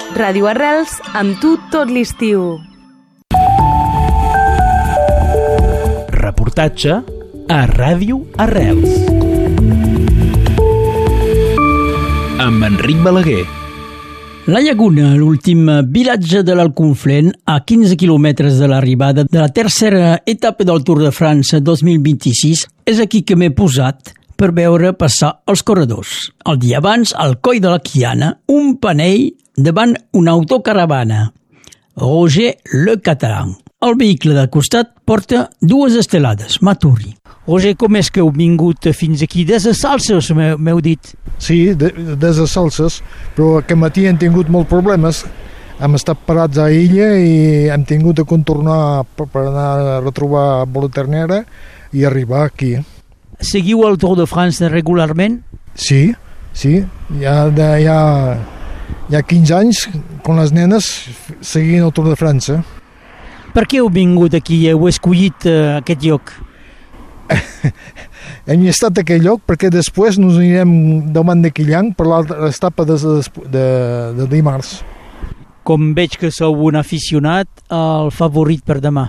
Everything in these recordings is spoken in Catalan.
Ràdio Arrels, amb tu tot l'estiu. Reportatge a Ràdio Arrels. Amb Enric Balaguer. La Llaguna, l'últim vilatge de l'Alconflent, a 15 quilòmetres de l'arribada de la tercera etapa del Tour de França 2026, és aquí que m'he posat per veure passar els corredors. El dia abans, al Coll de la Quiana, un panell davant una autocaravana. Roger Le Catalan. El vehicle de costat porta dues estelades, Maturi. Roger, com és que heu vingut fins aquí? Des de Salses, m'heu dit. Sí, des de Salses, però aquest matí hem tingut molts problemes. Hem estat parats a Illa i hem tingut de contornar per anar a retrobar Boloternera i arribar aquí. Seguiu el Tour de France regularment? Sí, ja 15 anys, amb les nenes, seguint el Tour de França. Per què heu vingut aquí? Heu escollit aquest lloc? Hem estat a aquest lloc perquè després ens anirem davant de Quillan per l'etapa de dimarts. Com veig que sou un aficionat, el favorit per demà?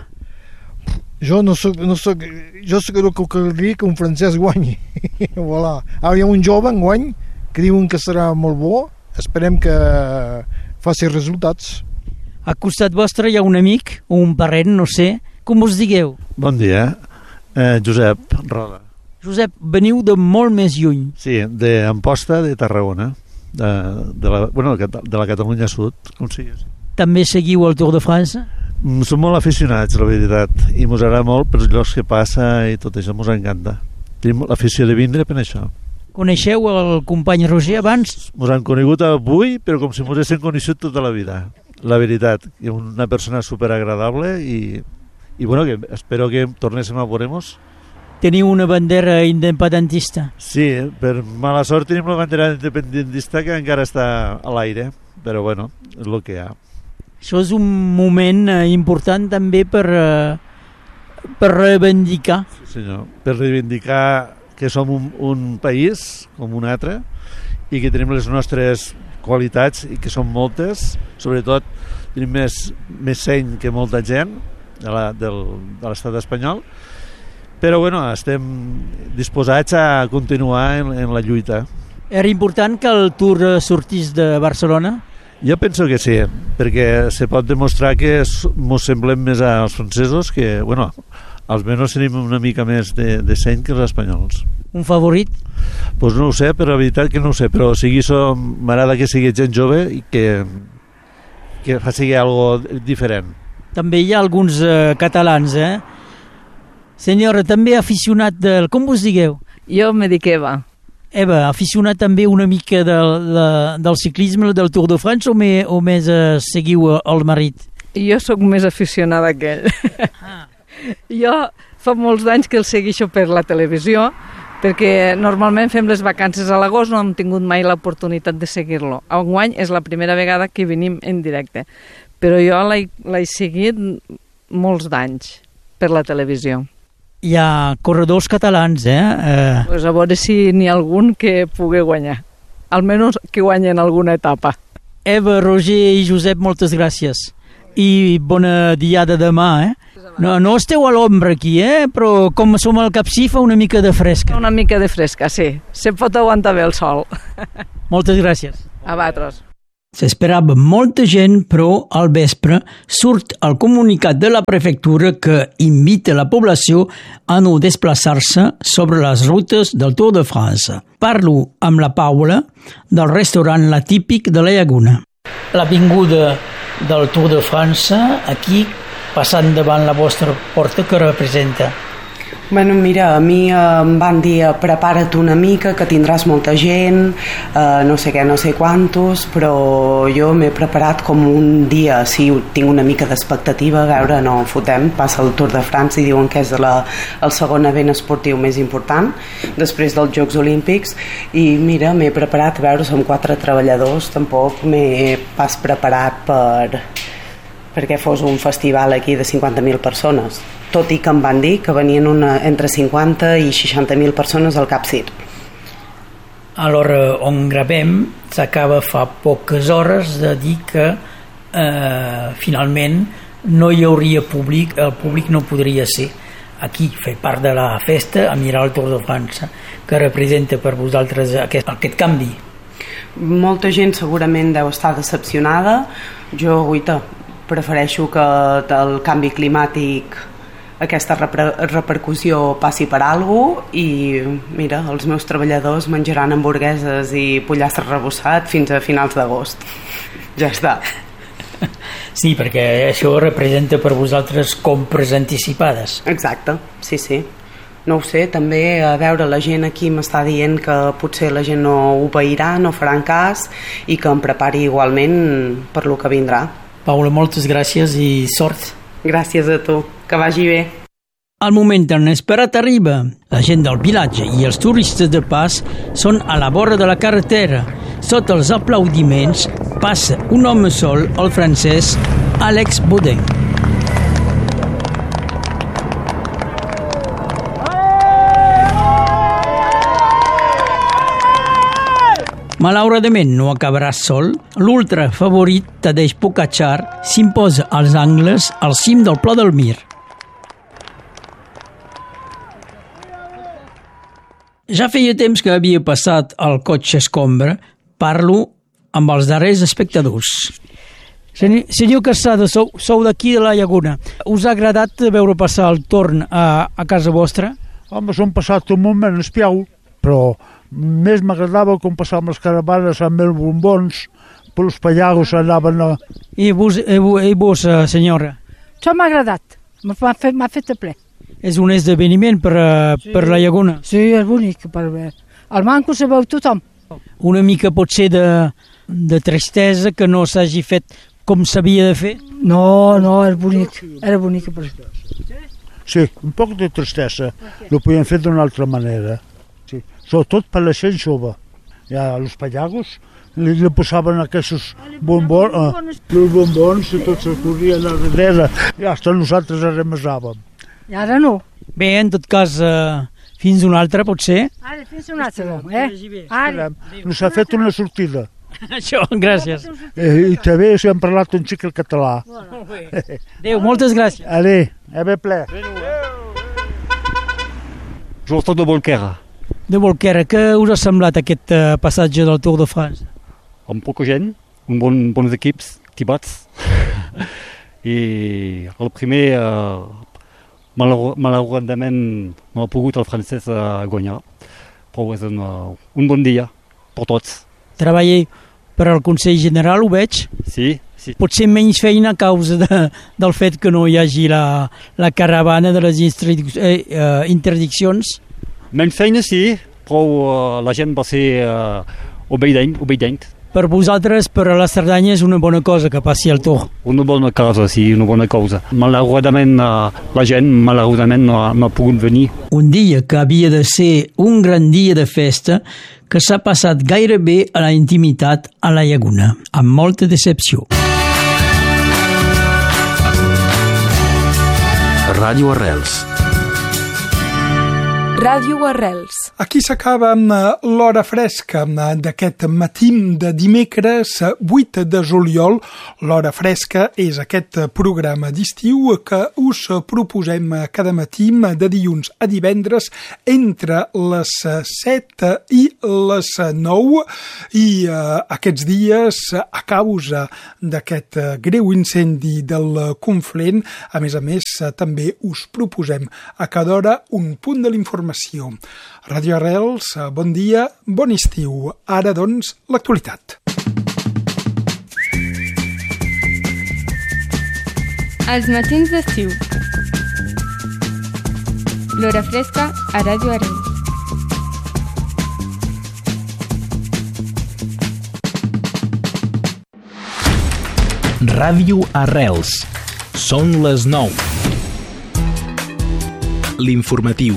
Jo jo sé que caldria que un francès guanyi. Voilà. Ara hi ha un jove enguany que diuen que serà molt bo. Esperem que faci resultats. A costat vostre hi ha un amic o un parent, no sé. Com us digueu? Bon dia. Josep Roda. Josep, veniu de molt més lluny. Sí, d'Amposta, de Tarragona, de la Catalunya Sud, com siguis. També seguiu el Tour de France? Som molt aficionats, la veritat, i mos agrada molt pels llocs que passa i tot això mos encanta. Tenim l'afició de vindre per això. Coneixeu el company Roger abans? Mos han conegut avui, però com si mos haguessin conegut tota la vida. La veritat, que és una persona superagradable i bueno, que espero que tornéssim a veure-nos. Teniu una bandera independentista? Sí, per mala sort tenim la bandera independentista que encara està a l'aire, però bueno, és el que hi ha. Això és un moment important també per reivindicar. Sí, senyor, per reivindicar que som un país com un altre i que tenim les nostres qualitats i que són moltes, sobretot tenim més seny que molta gent de l'estat espanyol, però bueno, estem disposats a continuar en la lluita. Era important que el Tour sortís de Barcelona? Jo penso que sí, perquè se pot demostrar que ens semblem més als francesos que, bueno, almenys tenim una mica més de seny que els espanyols. Un favorit? Doncs no ho sé, però la veritat que no ho sé, però m'agrada que sigui gent jove i que faci algo diferent. També hi ha alguns catalans, Senyora, també aficionat del... Com vos digueu? Jo me dic Eva. Eva, aficionat també una mica del ciclisme, del Tour de France, o més seguiu el marit? Jo sóc més aficionada que ell. Jo fa molts anys que el segueixo per la televisió, perquè normalment fem les vacances a l'agost, no hem tingut mai l'oportunitat de seguir-lo. Enguany és la primera vegada que venim en directe, però jo l'he seguit molts d'anys per la televisió. Hi ha corredors catalans, Pues a veure si n'hi ha algun que pugui guanyar. Almenys que guanyen alguna etapa. Eva, Roger i Josep, moltes gràcies. I bona diada demà, No esteu a l'ombra aquí, però com som al Capcir fa una mica de fresca. Una mica de fresca, sí. Se pot aguantar bé el sol. Moltes gràcies. A vosaltres. S'esperava molta gent, però al vespre surt el comunicat de la prefectura que invita la població a no desplaçar-se sobre les rutes del Tour de France. Parlo amb la Paula del restaurant La Típic de la Llaguna. L'avinguda del Tour de France aquí, passant davant la vostra porta, que representa? Bueno, mira, a mi em van dir prepara't una mica, que tindràs molta gent, no sé què, no sé quantos, però jo m'he preparat com un dia, sí, tinc una mica d'expectativa, a veure, no fotem, passa el Tour de France i diuen que és el segon event esportiu més important, després dels Jocs Olímpics, i mira, m'he preparat, a veure, som 4 treballadors, tampoc m'he pas preparat perquè fos un festival aquí de 50.000 persones, tot i que em van dir que venien entre 50 i 60.000 persones al Capcir. A l'hora on gravem s'acaba fa poques hores de dir que finalment no hi hauria públic, el públic no podria ser aquí, fer part de la festa, a mirar el Tour de França, que representa per vosaltres aquest canvi. Molta gent segurament deu estar decepcionada. Jo, guaita, prefereixo que el canvi climàtic, aquesta repercussió passi per alguna cosa i mira, els meus treballadors menjaran hamburgueses i pollastre rebossat fins a finals d'agost. Ja està. Sí, perquè això representa per vosaltres compres anticipades. Exacte, sí, sí. No ho sé, també a veure, la gent aquí m'està dient que potser la gent no obeirà, no faran cas i que em prepari igualment per lo que vindrà. Paula, moltes gràcies i sort. Gràcies a tu, que vagi bé. El moment inesperat arriba. La gent del vilatge i els turistes de pas són a la vora de la carretera. Sota els aplaudiments passa un home sol, el francès Alex Baudin. Malauradament no acabarà sol. L'ultra favorit Tadej Pogačar s'imposa als angles al cim del Pla del Mir. Ja feia temps que havia passat el cotxe escombra. Parlo amb els darrers espectadors. Senyor Casado, sou d'aquí de la Llaguna. Us ha agradat veure passar el torn a casa vostra? Home, s'han passat un moment espiau, però més m'agradava com passàvem les caravanes amb els bombons, per els pallagos anaven a... I vos, senyora? Això m'ha agradat, m'ha fet ple. És un esdeveniment per la Llaguna? Sí, és bonic. Al manco se veu tothom. Una mica potser de tristesa que no s'hagi fet com s'havia de fer? No, és bonic. Era bonic. Sí, un poc de tristesa. Ho podien fer d'una altra manera. Sí. Sobretot per la gent jove. Ja els pallagos li posaven aquests bombons, els bombons i tots es corrien a darrere. I fins nosaltres arremesàvem. I ara no. Bé, en tot cas, fins una altra, potser? Ara, fins una altra, Ara. Nos ha fet una sortida. Això, gràcies. I també si hem parlat un xic el català. Adéu, moltes gràcies. Allez, a bé ple. Jo soc de Bolquera. De Bolquera, què us ha semblat aquest passatge del Tour de France? Amb poca gent, bons equips, tibats. I el primer... malauradament no ha pogut el francès guanyar, però és un bon dia per tots. Treballeu per al Consell General, ho veig? Sí. Potser menys feina a causa del fet que no hi hagi la caravana de les interdiccions? Menys feina sí, però la gent va ser obedient. Per vosaltres, per a la Cerdanya, és una bona cosa que passi el Tour. Una bona cosa, sí, una bona cosa. Malauradament, la gent no ha pogut venir. Un dia que havia de ser un gran dia de festa que s'ha passat gairebé a la intimitat a la Llaguna, amb molta decepció. Ràdio Arrels. Ràdio Arrels. Aquí s'acaba l'hora fresca d'aquest matí de dimecres 8 de juliol. L'hora fresca és aquest programa d'estiu que us proposem cada matí de dilluns a divendres entre les 7 i les 9 i aquests dies a causa d'aquest greu incendi del Conflent, a més també us proposem a cada hora un punt de l'informació. Ràdio Arrels, bon dia, bon estiu. Ara, doncs, l'actualitat. Els matins d'estiu. L'hora fresca a Ràdio Arrels. Ràdio Arrels. Són les 9. L'informatiu.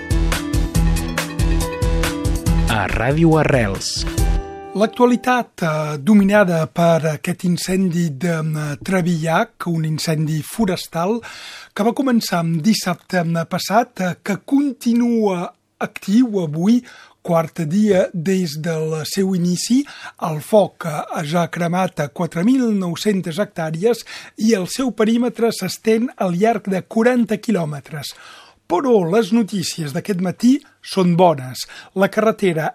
A Ràdio Arrels. L'actualitat dominada per aquest incendi de Trevillac, un incendi forestal que va començar dissabte passat, que continua actiu avui quart dia des del seu inici. El foc ja ha cremat 4.900 hectàrees i el seu perímetre s'estén al llarg de 40 quilòmetres. Però les notícies d'aquest matí són bones. La carretera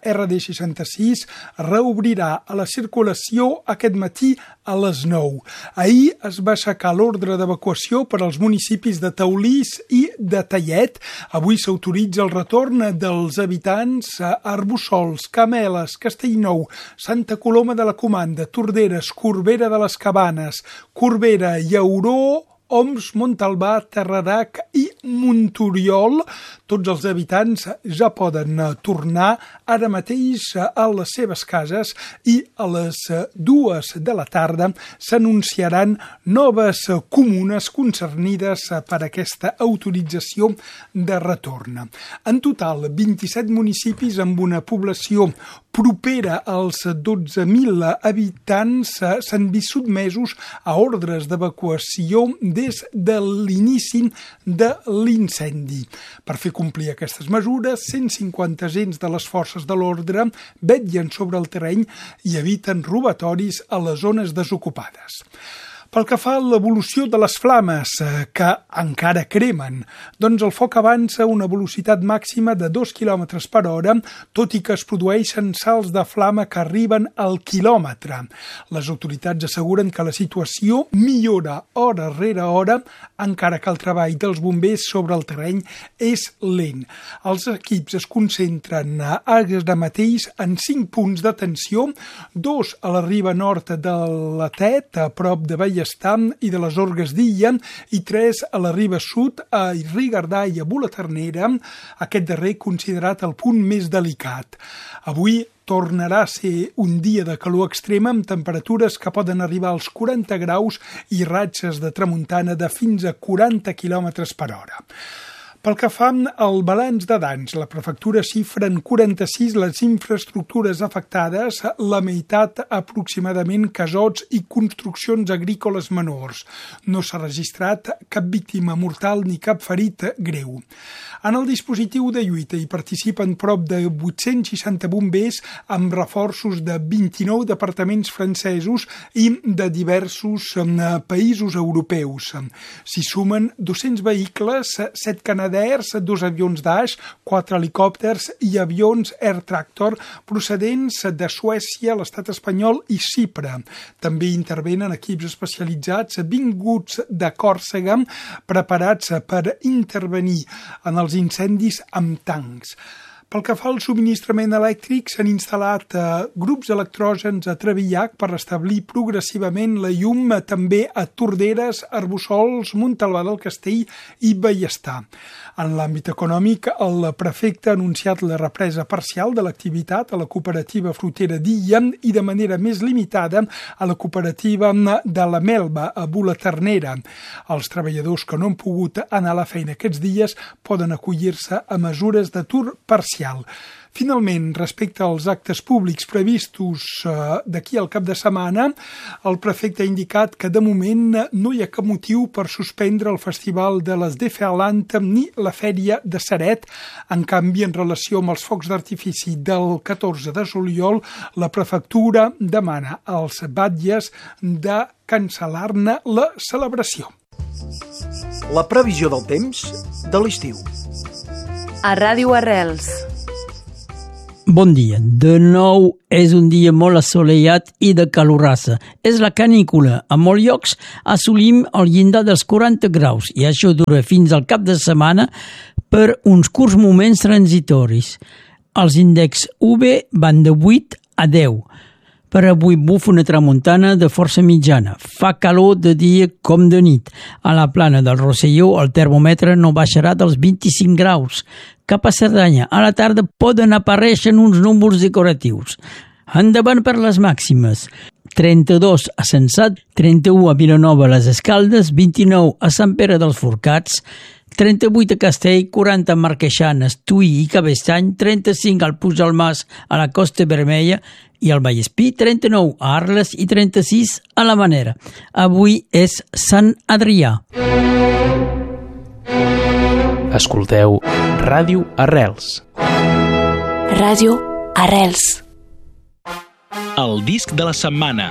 RD66 reobrirà a la circulació aquest matí a les 9. Ahir es va aixecar l'ordre d'evacuació per als municipis de Taulís i de Tellet. Avui s'autoritza el retorn dels habitants a Arboçols, Cameles, Castellnou, Santa Coloma de la Comanda, Torderes, Corbera de les Cabanes, Corbera, Llauró, Oms, Montalbà, Terrarac i Montoriol. Tots els habitants ja poden tornar ara mateix a les seves cases i a les 2 de la tarda s'anunciaran noves comunes concernides per aquesta autorització de retorn. En total, 27 municipis amb una població propera als 12.000 habitants s'han vist sotmesos a ordres d'evacuació des de l'inici de l'incendi. Per fer complir aquestes mesures, 150 agents de les forces de l'ordre vetllen sobre el terreny i eviten robatoris a les zones desocupades. Pel que fa a l'evolució de les flames, que encara cremen, doncs el foc avança a una velocitat màxima de 2 km per hora, tot i que es produeixen salts de flama que arriben al quilòmetre. Les autoritats asseguren que la situació millora hora rere hora, encara que el treball dels bombers sobre el terreny és lent. Els equips es concentren ara mateix en 5 punts d'atenció, 2 a la riba nord de la Tet, a prop de Vallès i de les Orgues d'Illa, i 3 a la riba sud, a Rigardà i a Bulaternera, aquest darrer considerat el punt més delicat. Avui tornarà a ser un dia de calor extrema amb temperatures que poden arribar als 40 graus i ratxes de tramuntana de fins a 40 km per hora. Pel que fa al balanç de danys, la prefectura xifra en 46 les infraestructures afectades, la meitat aproximadament casots i construccions agrícoles menors. No s'ha registrat cap víctima mortal ni cap ferit greu. En el dispositiu de lluita hi participen prop de 860 bombers amb reforços de 29 departaments francesos i de diversos països europeus. S'hi sumen 200 vehicles, 7 canadens, 2 avions Dash, 4 helicòpters i avions Air Tractor procedents de Suècia, l'estat espanyol i Xipre. També intervenen equips especialitzats vinguts de Còrsega preparats per intervenir en els incendis amb tancs. Pel que fa al subministrament elèctric, s'han instal·lat grups electrògens a Trevillac per restablir progressivament la llum també a Torderes, Arboçols, Montalbà del Castell i Bellestar. En l'àmbit econòmic, el prefecte ha anunciat la represa parcial de l'activitat a la cooperativa frutera d'Illa i de manera més limitada a la cooperativa de la Melba, a Bulaternera. Els treballadors que no han pogut anar a la feina aquests dies poden acollir-se a mesures d'atur parcial. Finalment, respecte als actes públics previstos d'aquí al cap de setmana, el prefecte ha indicat que de moment no hi ha cap motiu per suspendre el Festival de les Déferlantes ni la Fèria de Ceret. En canvi, en relació amb els focs d'artifici del 14 de juliol, la prefectura demana als batlles de cancel·lar-ne la celebració. La previsió del temps de l'estiu. A Ràdio Arrels. Bon dia. De nou és un dia molt assolellat i de calorassa. És la canícula. A molts llocs assolim el llindar dels 40 graus i això dura fins al cap de setmana per uns curts moments transitoris. Els índexs UV van de 8 a 10. Per avui bufa una tramuntana de força mitjana. Fa calor de dia com de nit. A la plana del Rosselló el termòmetre no baixarà dels 25 graus. Cap a Cerdanya, a la tarda poden aparèixer uns núvols decoratius. Endavant per les màximes. 32 a Sensat, 31 a Vilanova les Escaldes, 29 a Sant Pere dels Forcats, 38 a Castell, 40 a Marqueixanes, Tuí i Cabestany, 35 al Puig del Mas a la Costa Vermella i al Vallespí, 39 a Arles i 36 a la Manera. Avui és Sant Adrià. Escolteu Ràdio Arrels. Ràdio Arrels. El disc de la setmana.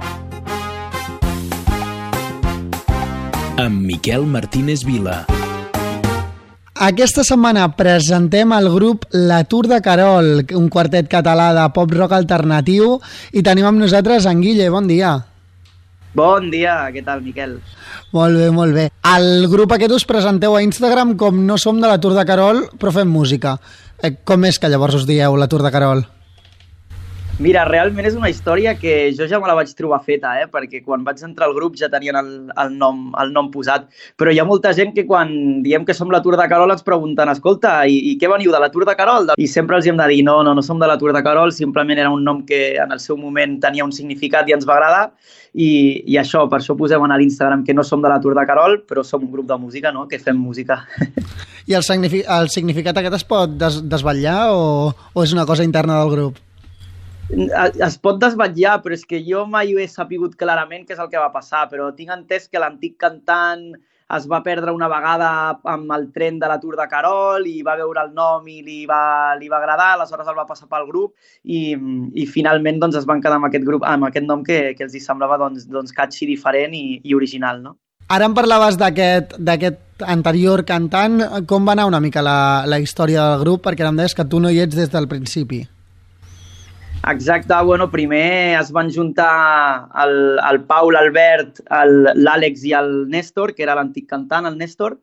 Amb Miquel Martínez Vila. Aquesta setmana presentem el grup La Tour de Carol, un quartet català de pop-rock alternatiu, i tenim amb nosaltres en Guille. Bon dia. Bon dia, què tal, Miquel? Molt bé, molt bé. El grup aquest us presenteu a Instagram com No som de La Tour de Carol, però fem música. Com és que llavors us dieu La Tour de Carol? Mira, realment és una història que jo ja me la vaig trobar feta, perquè quan vaig entrar al grup ja tenien el nom posat. Però hi ha molta gent que quan diem que som la Tour de Carol ens pregunten, escolta, i què veniu, de la Tour de Carol? I sempre els hem de dir, no som de la Tour de Carol, simplement era un nom que en el seu moment tenia un significat i ens va agradar, i això, per això posem a l'Instagram que no som de la Tour de Carol, però som un grup de música, no?, que fem música. I el significat aquest es pot desvetllar o és una cosa interna del grup? Es pot desvetllar, però és que jo mai he sapigut clarament què és el que va passar, però tinc entès que l'antic cantant es va perdre una vegada amb el tren de la Tour de Carol i va veure el nom i li va agradar, aleshores el va passar pel grup i finalment doncs, es van quedar amb aquest grup, amb aquest nom que els hi semblava doncs catchy, diferent i original, no? Ara em parlaves d'aquest anterior cantant. Com va anar una mica la història del grup? Perquè em deies que tu no hi ets des del principi. Exacte, bueno, primer es van juntar el Pau, l'Albert, l'Àlex i el Néstor, que era l'antic cantant, el Néstor,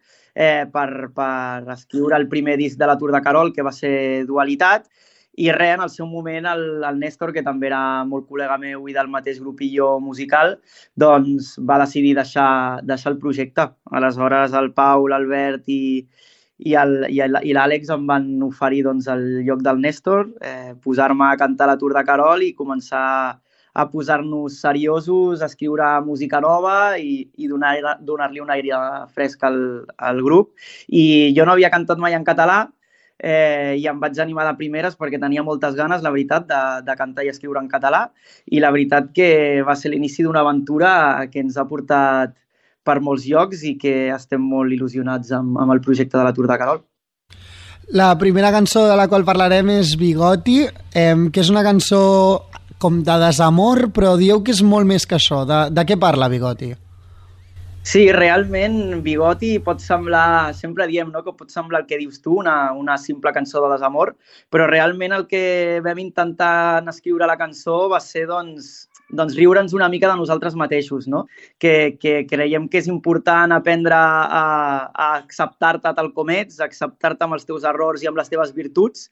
per escriure el primer disc de la Tour de Carol, que va ser Dualitat, i en el seu moment el Néstor, que també era molt col·lega meu i del mateix grupillo musical, doncs va decidir deixar el projecte. Aleshores el Pau, l'Albert i l'Àlex em van oferir doncs, el lloc del Néstor, posar-me a cantar la Tour de Carol i començar a posar-nos seriosos, a escriure música nova i donar-li un aire fresc al grup. I jo no havia cantat mai en català i em vaig animar de primeres perquè tenia moltes ganes, la veritat, de cantar i escriure en català, i la veritat que va ser l'inici d'una aventura que ens ha portat per molts llocs i que estem molt il·lusionats amb el projecte de la Tour de Carol. La primera cançó de la qual parlarem és Bigoti, que és una cançó com de desamor, però dieu que és molt més que això. De què parla Bigoti? Sí, realment Bigoti pot semblar, sempre diem, no?, que pot semblar el que dius tu, una simple cançó de desamor, però realment el que vam intentar en escriure la cançó va ser doncs riure'ns una mica de nosaltres mateixos, no? Que creiem que és important aprendre a acceptar-te tal com ets, acceptar-te amb els teus errors i amb les teves virtuts,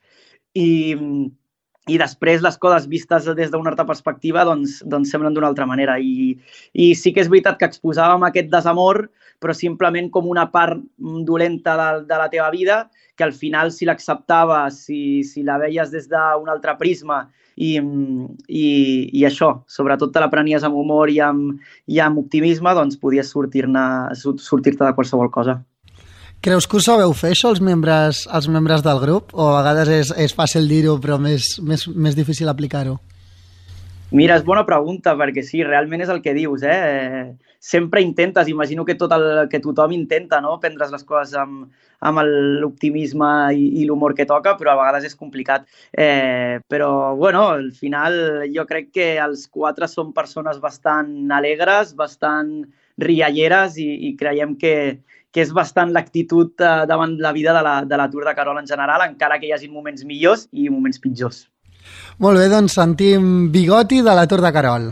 i després les coses vistes des d'una altra perspectiva doncs semblen d'una altra manera. I sí que és veritat que exposàvem aquest desamor, però simplement com una part dolenta de la teva vida, que al final si l'acceptaves, si la veies des d'un altre prisma i això, sobretot te la prenies amb humor i amb optimisme, doncs podies sortir-te de qualsevol cosa. Creus que ho sabeu fer, això, els membres del grup? O a vegades és fàcil dir-ho, però més difícil aplicar-ho? Mira, és bona pregunta, perquè sí, realment és el que dius, Sempre intentes, imagino que tothom intenta, no?, prendre's les coses amb l'optimisme i l'humor que toca, però a vegades és complicat. Però, bueno, al final jo crec que els quatre són persones bastant alegres, bastant rialleres i creiem que és bastant l'actitud davant la vida de la Tour de Carol en general, encara que hi hagi moments millors i moments pitjors. Molt bé, doncs sentim Bigoti de la Tour de Carol.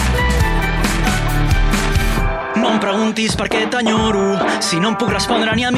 No em preguntis per què t'enyoro, si no em puc respondre ni a mi